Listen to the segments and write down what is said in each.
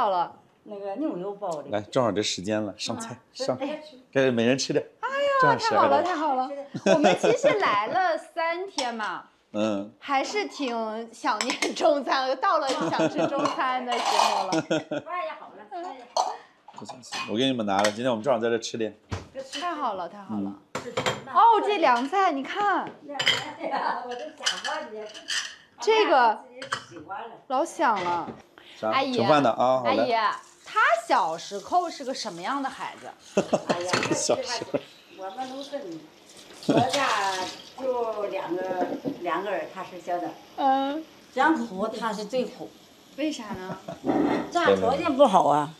好了。 那个牛油包的。 来，正好这时间了，上菜上，给每人吃点。 哎呀，太好了太好了！我们其实来了3天嘛，还是挺想念中餐，到了想吃中餐的时候了。 饭也好了，饭也好了。 我给你们拿了，今天我们正好在这吃点。 太好了太好了！哦，这凉菜你看， 我都想问你， 这个老想了。阿姨， 盛饭的啊， 阿姨，他小时候是个什么样的孩子？ 哎呀， 小时候我们农村，我家就两个人，他是小的。讲苦他是最苦。 为啥呢？ 家条件不好啊。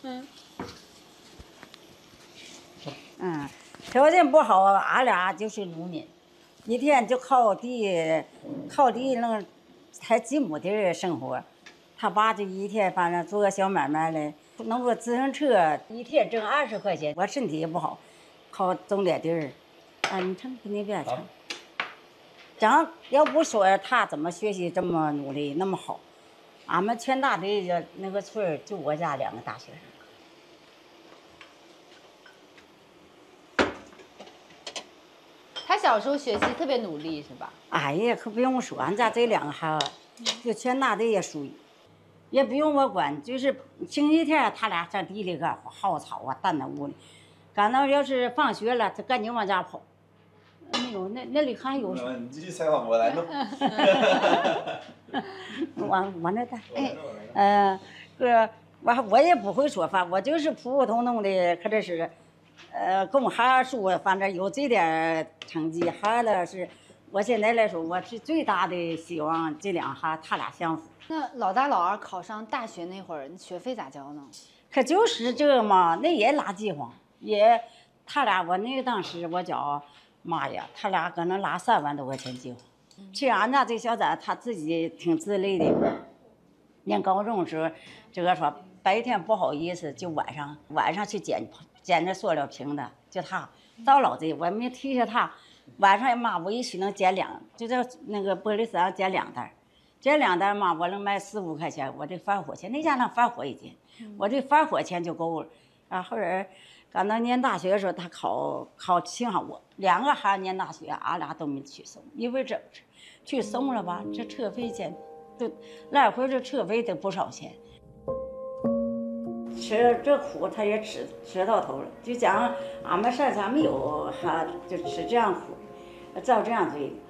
条件不好，俺俩就是农民，一天就靠地弄才几亩地生活。他爸就一天反正做个小买卖嘞，弄个自行车，一天挣20块钱。我身体也不好，靠种点地儿。你唱，你别唱。讲要不说他怎么学习这么努力那么好，俺们全大队那个村儿就我家2个大学生。 他小时候学习特别努力是吧？ 哎呀，可不用说，俺家这2个孩子，就全大队也属于，也不用我管，就是星期天他俩上地里干活，薅草啊，蛋在屋里，赶到要是放学了，就赶紧往家跑。没有，那里还有什么？ 你继续采访，我来弄。 往那带。我也不会说饭，我就是普普通通的，可这是。供孩子书，反正有这点成绩，孩子是，我现在来说，我是最大的希望这2孩他俩相符。 那老大老二考上大学那会儿，学费咋交呢？ 可就是这个嘛，那也拉饥荒，他俩我那个当时我叫妈呀，他俩可能拉3万多块钱饥荒。其实俺家这小子他自己挺自立的，念高中时候，这个说白天不好意思，就晚上去捡那塑料瓶的，就他到老子我没提下他，晚上妈我一起能捡就在那个玻璃丝上捡2袋，捡2袋嘛，我能卖4、5块钱，我这返火钱，那家能返火一斤，我这返火钱就够了。后来赶到念大学的时候，他考幸好我2个孩子念大学，俺俩都没去送，因为这去送了吧，这车费钱都来回这车费得不少钱。吃这苦他也吃到头了，就讲俺们山上没有，就吃这样苦，照这样罪。